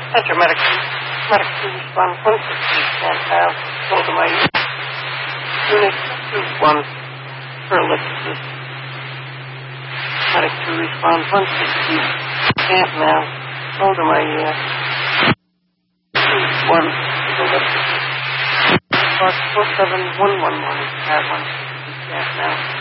Enter medic 2, respond 160, stand file, hold to my unit 2-1, paralysis. Medic 2, respond 160, stand now, hold to my 2-1, paralysis. Park 47111, tab 160, stand now.